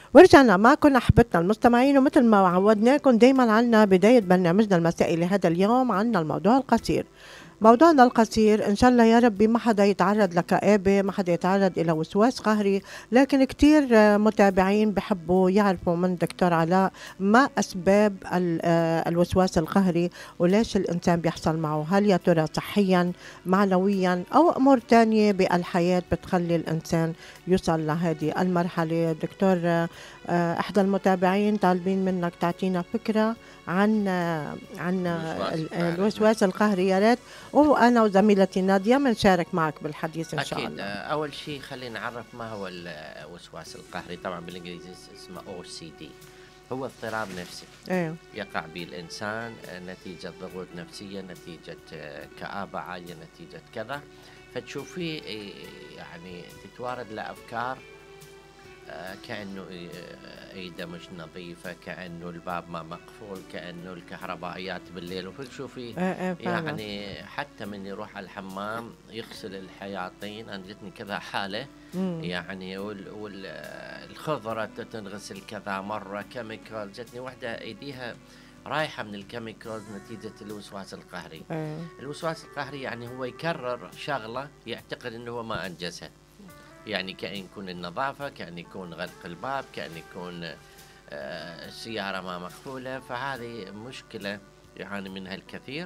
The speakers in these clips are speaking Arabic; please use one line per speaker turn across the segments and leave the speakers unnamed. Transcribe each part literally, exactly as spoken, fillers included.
ورجعنا معكم أحبتنا المستمعين، ومثل ما عودناكم دايما عنا بداية برنامجنا المسائي لهذا اليوم عنا الموضوع القصير. موضوعنا القصير إن شاء الله يا ربي ما حدا يتعرض لكآبة، ما حدا يتعرض إلى وسواس قهري، لكن كتير آه، متابعين بحبوا يعرفوا من دكتور علاء ما أسباب ال- آه، الوسواس القهري، وليش الإنسان بيحصل معه، هل يا ترى صحيا معنويا أو أمور تانية بالحياة بتخلي الإنسان يوصل لهذه المرحلة. دكتور آه، آه، إحدى المتابعين طالبين منك تعطينا فكرة عن آه، عن آه،
الوسواس
ال-
القهري.
الوسواس القهري يا ريت، وأنا وزميلتي نادية بنشارك معك بالحديث إن شاء
أكيد.
الله.
آه، أول شيء خلينا نعرف ما هو الوسواس القهري. طبعا بالإنجليزي اسمه أو سي دي، هو اضطراب نفسي
إيه.
يقع به الإنسان آه، نتيجة ضغوط نفسية، نتيجة آه، كآبة عالية، نتيجة كذا. فتشوفيه آه، يعني تتوارد له أفكار آه، كأنه آه، ايده مش نظيفة، كأنه الباب ما مقفول، كأنه الكهربائيات بالليل، وتشوفي
إيه إيه فعلا.
يعني حتى من يروح على الحمام يغسل الحياطين. أنا جتني كذا حالة
مم.
يعني، والخضرة تنغسل كذا مرة، كيميكال. جتني واحدة ايديها رايحة من الكيميكالز نتيجة الوسواس القهري.
إيه.
الوسواس القهري يعني هو يكرر شغلة يعتقد انه هو ما انجزها، يعني كأن يكون النظافة، كأن يكون غلق الباب، كأن يكون آه، السيارة ما مقفولة. فهذه مشكلة يعاني منها الكثير،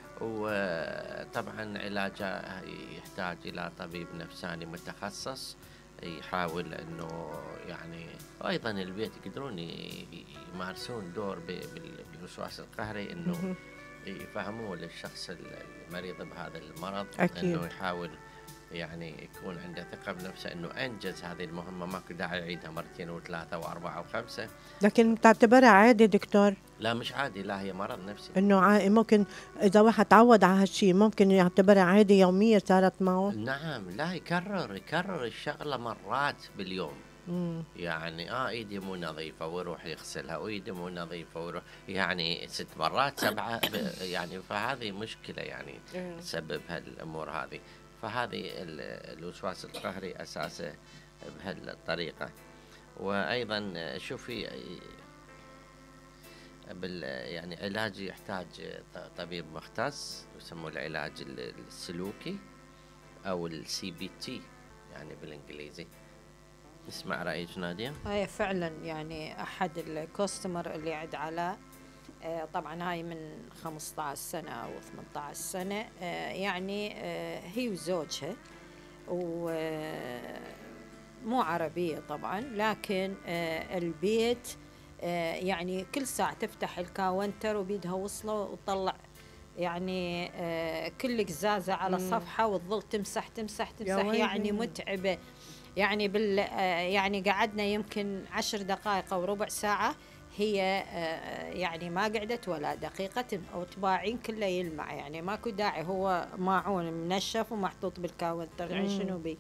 وطبعا علاجها يحتاج إلى طبيب نفساني متخصص يحاول أنه يعني، وأيضا البيت يقدرون ي- يمارسون دور ب- بال- بالوسواس القهري، أنه
مهم.
يفهموا للشخص المريض بهذا المرض
أكيد.
أنه يحاول يعني يكون عنده ثقة بنفسه أنه أنجز هذه المهمة، ماكو داعي يعيدها مرتين وثلاثة وأربعة وخمسة.
لكن بتعتبرها عادي دكتور؟
لا مش عادي، لا هي مرض نفسي.
إنه عا- ممكن إذا واحد تعود على هالشي ممكن يعتبرها عادي يومية صارت معه؟
نعم، لا يكرر يكرر الشغلة مرات باليوم.
مم.
يعني اه ايدي مو نظيفة ويروح يغسلها، وايدي مو نظيفة ويروح يعني ست مرات سبعة ب- يعني. فهذه مشكلة يعني
إيه.
تسبب هالامور هذه. فهذه ال- الوسواس القهري اساسه بهالطريقة. وايضا شوفي بال يعني علاج يحتاج ط- طبيب مختص، يسموه العلاج ال- السلوكي او السي بي تي يعني بالانجليزي. نسمع رأيك نادية.
هاي فعلا يعني أحد الكوستمر اللي عند علاء، آه، طبعا هاي من خمسة عشر سنة أو ثمانية عشر سنة، آه، يعني آه، هي وزوجها، ومو عربية طبعا، لكن آه، البيت آه، يعني كل ساعة تفتح الكاونتر وبيدها وصلة وتطلع يعني آه، كل قزازة على
مم.
صفحة، وتظل تمسح تمسح
يا
تمسح، يعني
ويلي.
متعبة. يعني بال آه، يعني قعدنا يمكن عشر دقائق أو ربع ساعة، هي آه، يعني ما قعدت ولا دقيقة، أو تباعين كله يلمع، يعني ماكو داعي، هو ماعون منشف ومحطوط بالكاونتر، يعني
مم.
شنو بي.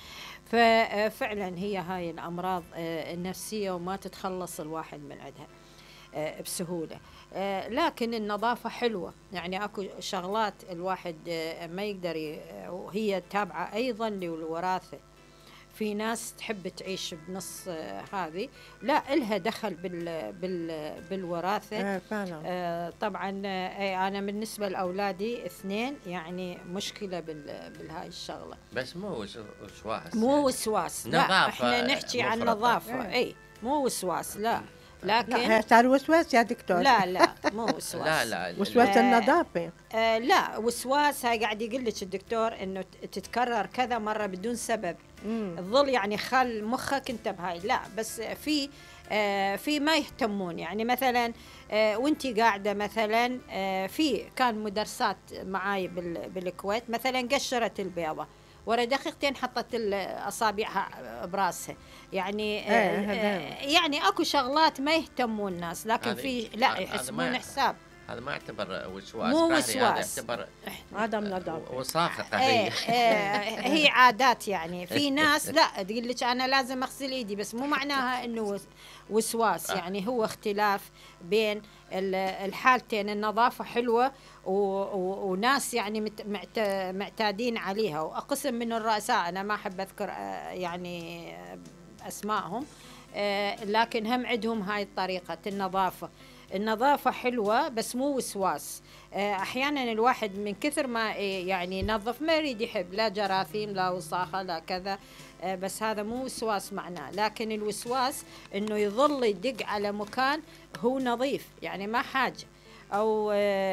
ففعلا هي هاي الأمراض آه، النفسية، وما تتخلص الواحد من عندها آه، بسهولة. آه، لكن النظافة حلوة، يعني اكو شغلات الواحد آه، ما يقدر ي- آه، وهي تابعة ايضا للوراثة. في ناس تحب تعيش بنص آه، هذه، لا إلها دخل بال بال بالوراثة.
إيه فعلا.
آه، طبعا آه، إيه، انا بالنسبة لاولادي اثنين، يعني مشكلة بال بالهاي الشغلة.
بس مو وس- وسواس
مو
يعني.
وسواس، لا
نظافة
احنا نحكي عن
مفرطة.
نظافة،
إيه.
اي مو وسواس، لا.
لا
لكن
هي صار وسواس يا دكتور.
لا لا مو وسواس.
لا لا ال-
وسواس
آه،
النظافة.
آه لا وسواس، هاي قاعد يقول لك الدكتور انه ت- تتكرر كذا مرة بدون سبب،
مم.
تظل يعني خل مخك انت بهاي. لا بس في آه في ما يهتمون، يعني مثلا آه وانتي قاعدة مثلا، آه في كان مدرسات معاي بال بالكويت، مثلا قشرت البيضة ورا دقيقتين حطت ال- اصابعها براسها، يعني
إيه،
آه
هذا.
آه يعني اكو شغلات ما يهتمون الناس، لكن
هذه-
في لا
هذا
يحسبون
ما-
حساب.
هذا ما يعتبر وسواس
مو
قهري، هذا
وسواس.
يعتبر
عدم نظافة.
وصاخة
ايه
قهرية.
ايه هي عادات، يعني في ناس لا تقول لك انا لازم اغسل ايدي، بس مو معناها انه وس- وسواس، يعني هو اختلاف بين ال- الحالتين. النظافة حلوة و- و- وناس يعني مت- معت- معتادين عليها، وقسم من الرؤساء انا ما احب اذكر آه، يعني آه، اسمائهم، آه لكن هم عندهم هاي الطريقة النظافة. النظافة حلوة بس مو وسواس. آه أحيانا الواحد من كثر ما يعني ينظف ما يريد يحب لا جراثيم لا وساخة لا كذا، آه بس هذا مو وسواس معناه. لكن الوسواس إنه يظل يدق على مكان هو نظيف، يعني ما حاجة، أو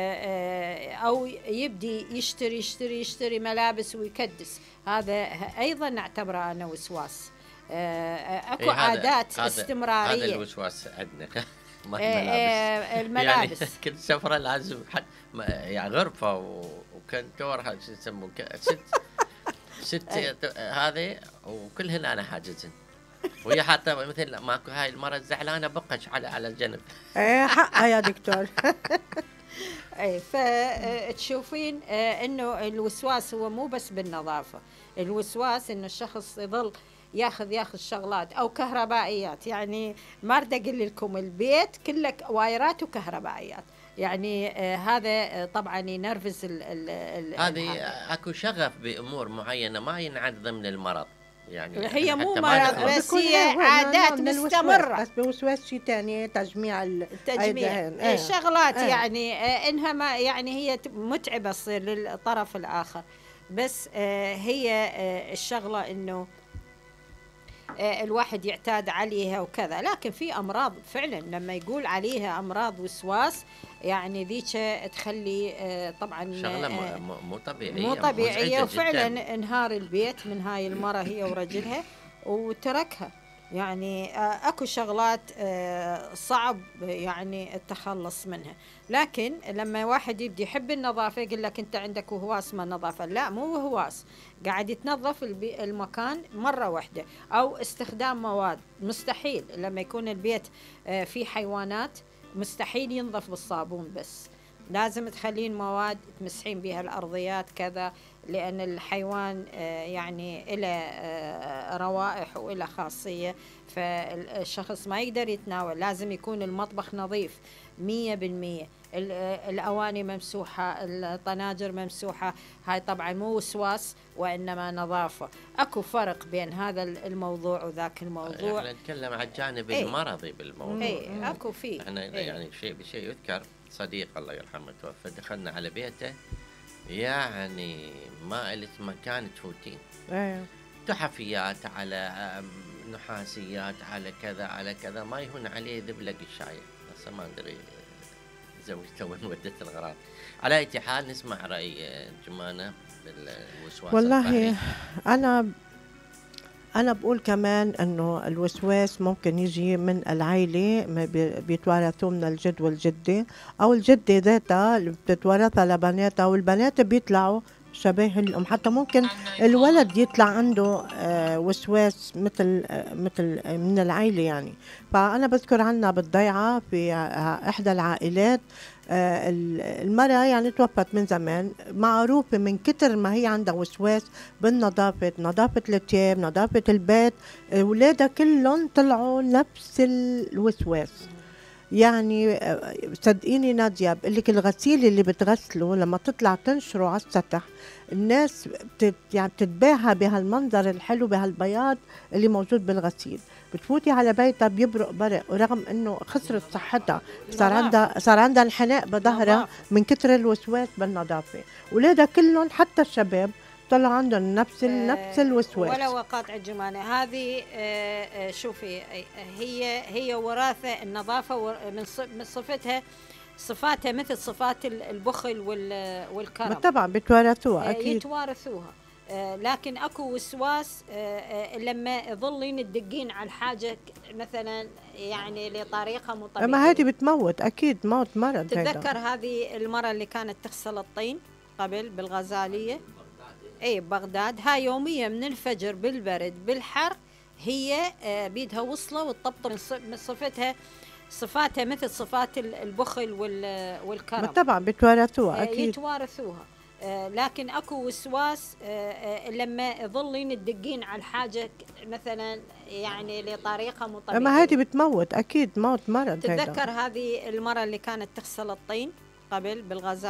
أو يبدي يشتري يشتري يشتري ملابس ويكدس، هذا أيضا نعتبره أنا وسواس. أكو
إيه
عادات
هذا
استمرارية.
هذا الوسواس عندنا ما
الملابس, الملابس.
يعني كل سفرة لازم حد يعني غرفة وكنتور شو يسمون ست ست هذه وكلهن أنا حاجزن، وهي حتى مثل ماكو هاي المرة الزعلانة بقش على على الجنب.
ايه حقها يا دكتور.
اي فتشوفين انه الوسواس هو مو بس بالنظافة، الوسواس انه الشخص يظل ياخذ ياخذ شغلات او كهربائيات. يعني ما اريد اقول لكم البيت كله وايرات وكهربائيات، يعني آه هذا آه طبعا ينرفز.
هذه اكو شغف بامور معينه ما ينعد ضمن المرض، يعني
هي مو مرض بس هي عادات مستمرة.
بس بوسواس شيء ثاني تجميع
التجميع الشغلات. آه. يعني آه انها ما يعني هي متعبة تصير للطرف الاخر، بس آه هي آه الشغلة انه الواحد يعتاد عليها وكذا. لكن في أمراض فعلا لما يقول عليها أمراض وسواس يعني ذيك تخلي طبعا
شغلة مو طبيعية
مو طبيعية وفعلا انهار البيت من هاي المرة هي ورجلها وتركها. يعني اكو شغلات صعب يعني التخلص منها. لكن لما واحد يبدي يحب النظافة يقول لك انت عندك وهواس ما النظافة، لا مو وهواس، قاعد يتنظف المكان مرة واحدة. او استخدام مواد، مستحيل لما يكون البيت فيه حيوانات مستحيل ينظف بالصابون بس، لازم تخلين مواد تمسحين بها الأرضيات كذا، لأن الحيوان يعني إلى روائح وإلى خاصية، فالشخص ما يقدر يتناول. لازم يكون المطبخ نظيف مية بالمية، الأواني ممسوحة، الطناجر ممسوحة. هاي طبعا مو وسواس وإنما نظافة. أكو فرق بين هذا الموضوع وذاك الموضوع.
يعني نتكلم عن الجانب ايه المرضي بالموضوع.
ايه اكو فيه.
احنا ايه يعني شيء بشيء يذكر صديق الله يرحمه توفى، دخلنا على بيته يعني ما قلت مكان تفوتين.
ايه
تحفيات على نحاسيات على كذا على كذا، ما يهون عليه ذبلق الشاي. بس ما ادري زوجته وين ودت الغراض. على اي حال نسمع راي جمانة بالوسواس.
والله
القهري.
انا أنا بقول كمان إنه الوسواس ممكن يجي من العائلة، بيتوارثوه من الجد والجدة، أو الجدة ذاتها اللي بتتوارثها لبناتها، والبنات بيطلعوا شبيه الأم. حتى ممكن الولد يطلع عنده وسواس مثل مثل من العائلة يعني. فأنا بذكر عنا بالضيعة في إحدى العائلات المرأة يعني توفت من زمان، معروفة من كتر ما هي عندها وسواس بالنظافة، نظافة الثياب، نظافة البيت. أولادها كلهم طلعوا نفس الوسواس. يعني صدقيني نادية بقولك الغسيل اللي بتغسله لما تطلع تنشره على السطح الناس بتت يعني بتتباهى بهالمنظر الحلو بهالبياض اللي موجود بالغسيل. بتفوتي على بيتها بيبرق برق، ورغم انه خسرت صحتها صار عندها صار عندها انحناء بظهرها من كتر الوسواس بالنظافة. ولادها كلهم حتى الشباب طلع عندهم نفس آه نفس الوسواس.
ولا وقاطع الجمانة هذه. آه شوفي هي هي وراثة النظافة من صفتها، صفاتها مثل صفات البخل والكرم.
طبعا بتوارثوها اكيد،
يتوارثوها. آه لكن اكو وسواس آه آه لما يظلين تدقين على الحاجة مثلا يعني لطريقة مو طبيعية.
ما هذه بتموت اكيد، موت مرض.
تتذكر هذه المرة اللي كانت تغسل الطين قبل بالغزالية، اي بغداد، هاي يوميا من الفجر بالبرد بالحر هي آه بيدها وصلة وتطبطب من صفتها، صفاتها مثل صفات البخل والكرم.
طبعا بتوارثوها اكيد،
يتوارثوها. آه لكن اكو وسواس آه آه لما يظلين تدقين على الحاجة مثلا يعني لطريقة مو طبيعية.
ما هذه بتموت اكيد، موت مرض.
تتذكر هذه المرة اللي كانت تغسل الطين قبل بالغزالية